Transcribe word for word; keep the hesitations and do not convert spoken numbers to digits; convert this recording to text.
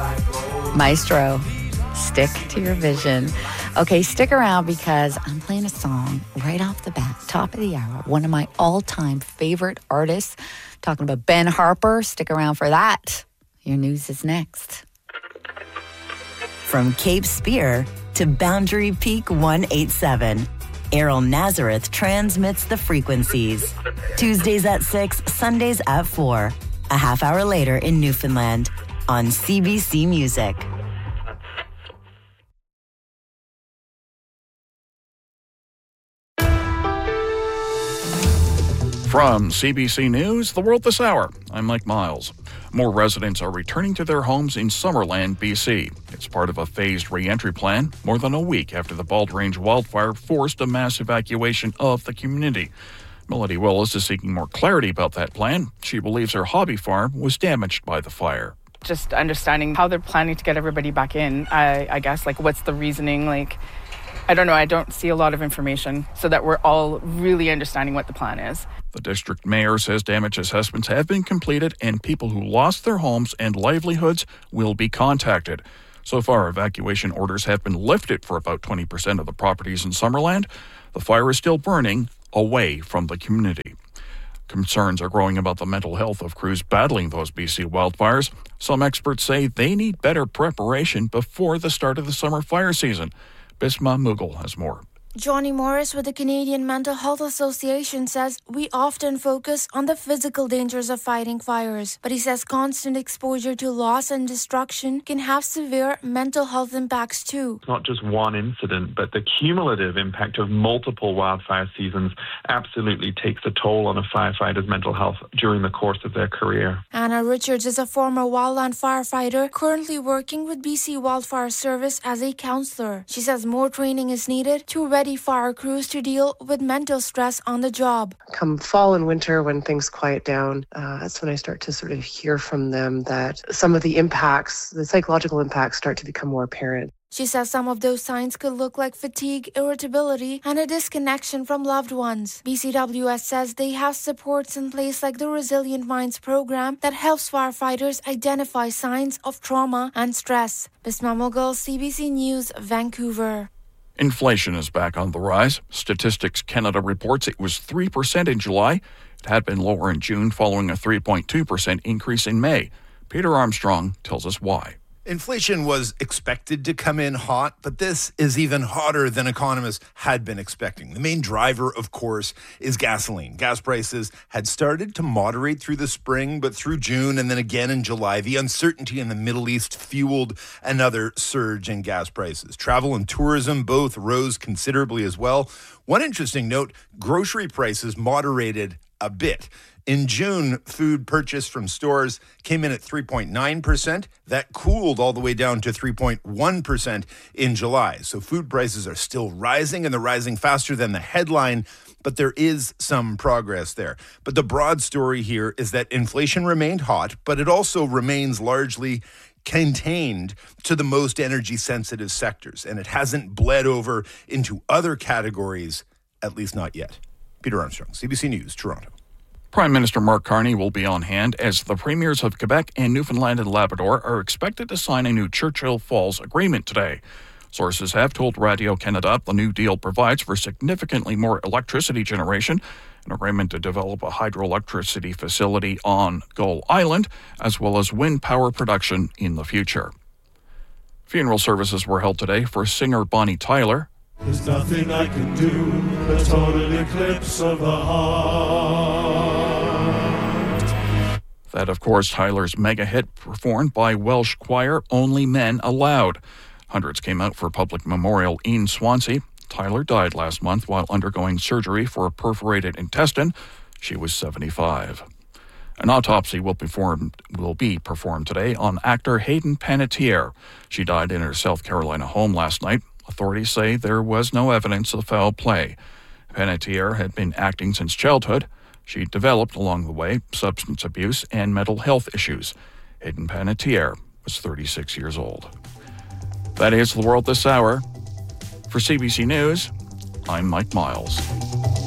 Maestro, stick to your vision. Okay, stick around because I'm playing a song right off the bat, top of the hour. One of my all-time favorite artists. Talking about Ben Harper. Stick around for that. Your news is next. From Cape Spear to Boundary Peak one eighty-seven, Errol Nazareth transmits the frequencies. Tuesdays at six, Sundays at four. A half hour later in Newfoundland on C B C Music. From C B C News, The World This Hour, I'm Mike Miles. More residents are returning to their homes in Summerland, B C. It's part of a phased re-entry plan more than a week after the Bald Range wildfire forced a mass evacuation of the community. Melody Willis is seeking more clarity about that plan. She believes her hobby farm was damaged by the fire. Just understanding how they're planning to get everybody back in, I, I guess, like what's the reasoning, like, I don't know, I don't see a lot of information so that we're all really understanding what the plan is. The district mayor says damage assessments have been completed and people who lost their homes and livelihoods will be contacted. So far, evacuation orders have been lifted for about twenty percent of the properties in Summerland. The fire is still burning away from the community. Concerns are growing about the mental health of crews battling those B C wildfires. Some experts say they need better preparation before the start of the summer fire season. Bisma Mughal has more. Johnny Morris with the Canadian Mental Health Association says we often focus on the physical dangers of fighting fires, but he says constant exposure to loss and destruction can have severe mental health impacts too. It's not just one incident, but the cumulative impact of multiple wildfire seasons absolutely takes a toll on a firefighter's mental health during the course of their career. Anna Richards is a former wildland firefighter currently working with B C Wildfire Service as a counselor. She says more training is needed to ready fire crews to deal with mental stress on the job. Come fall and winter, when things quiet down, uh, that's when I start to sort of hear from them that some of the impacts, the psychological impacts, start to become more apparent. She says some of those signs could look like fatigue, irritability, and a disconnection from loved ones. B C W S says they have supports in place like the Resilient Minds program that helps firefighters identify signs of trauma and stress. Bisma Mughal, C B C News, Vancouver. Inflation is back on the rise. Statistics Canada reports it was three percent in July. It had been lower in June following a three point two percent increase in May. Peter Armstrong tells us why. Inflation was expected to come in hot, but this is even hotter than economists had been expecting. The main driver, of course, is gasoline. Gas prices had started to moderate through the spring, but through June and then again in July, the uncertainty in the Middle East fueled another surge in gas prices. Travel and tourism both rose considerably as well. One interesting note, grocery prices moderated a bit. In June, food purchased from stores came in at three point nine percent. That cooled all the way down to three point one percent in July. So food prices are still rising, and they're rising faster than the headline, but there is some progress there. But the broad story here is that inflation remained hot, but it also remains largely contained to the most energy-sensitive sectors, and it hasn't bled over into other categories, at least not yet. Peter Armstrong, C B C News, Toronto. Prime Minister Mark Carney will be on hand as the premiers of Quebec and Newfoundland and Labrador are expected to sign a new Churchill Falls agreement today. Sources have told Radio Canada the new deal provides for significantly more electricity generation, an agreement to develop a hydroelectricity facility on Gull Island, as well as wind power production in the future. Funeral services were held today for singer Bonnie Tyler. There's nothing I can do, a total eclipse of the heart. That, of course, Tyler's mega hit performed by Welsh choir Only Men Allowed. Hundreds came out for public memorial in Swansea. Tyler died last month while undergoing surgery for a perforated intestine. She was seventy-five. An autopsy will, perform, will be performed today on actor Hayden Panettiere. She died in her South Carolina home last night. Authorities say there was no evidence of foul play. Panettiere had been acting since childhood. She developed, along the way, substance abuse and mental health issues. Hayden Panettiere was thirty-six years old. That is The World This Hour. For C B C News, I'm Mike Miles.